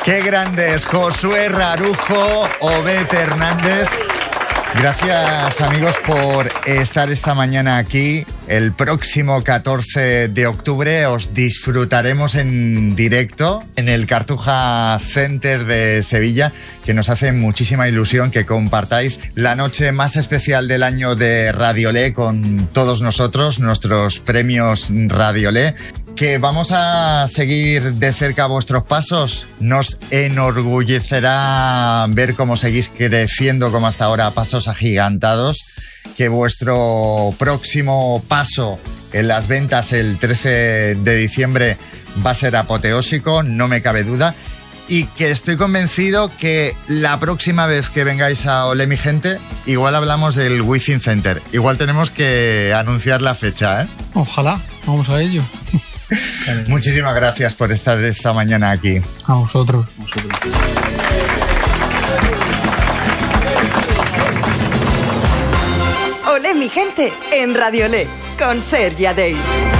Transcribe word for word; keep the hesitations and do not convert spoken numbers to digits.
Qué grandes, Josué Rarujo, Obed Hernández. Gracias, amigos, por estar esta mañana aquí. El próximo catorce de octubre os disfrutaremos en directo en el Cartuja Center de Sevilla, que nos hace muchísima ilusión que compartáis la noche más especial del año de Radiolé con todos nosotros, nuestros premios Radiolé. Que vamos a seguir de cerca vuestros pasos. Nos enorgullecerá ver cómo seguís creciendo como hasta ahora a pasos agigantados. Que vuestro próximo paso en las ventas el trece de diciembre va a ser apoteósico, no me cabe duda. Y que estoy convencido que la próxima vez que vengáis a Olé mi gente, igual hablamos del Wizzing Center. Igual tenemos que anunciar la fecha, ¿eh? Ojalá, vamos a ello. Muchísimas gracias por estar esta mañana aquí. A vosotros. A vosotros. Olé mi gente en Radiolé con Sergia Day.